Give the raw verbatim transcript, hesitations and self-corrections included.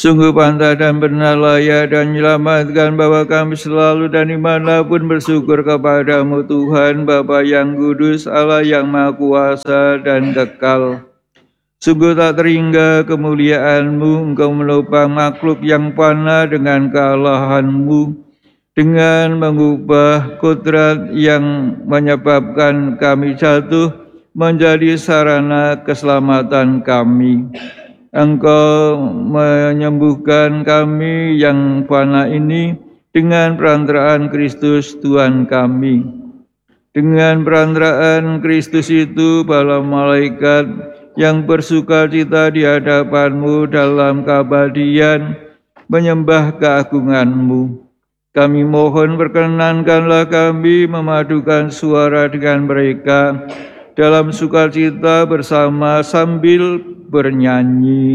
Sungguh pantas dan benar layak dan menyelamatkan bahwa kami selalu dan dimanapun bersyukur kepadamu Tuhan Bapa yang kudus, Allah yang maha kuasa dan kekal. Sungguh tak terhingga kemuliaan-Mu, Engkau menopang makhluk yang fana dengan kealahan-Mu, dengan mengubah kodrat yang menyebabkan kami jatuh menjadi sarana keselamatan kami. Engkau menyembuhkan kami yang fana ini dengan perantaraan Kristus Tuhan kami. Dengan perantaraan Kristus itu, para malaikat yang bersukacita di hadapan-Mu dalam keabadian menyembah keagungan-Mu. Kami mohon perkenankanlah kami memadukan suara dengan mereka dalam sukacita bersama sambil bernyanyi.